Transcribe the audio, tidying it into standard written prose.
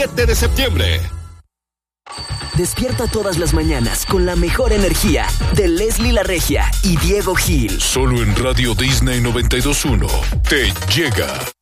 7 de septiembre. Despierta todas las mañanas con la mejor energía de Leslie La Regia y Diego Gil. Solo en Radio Disney 92.1 te llega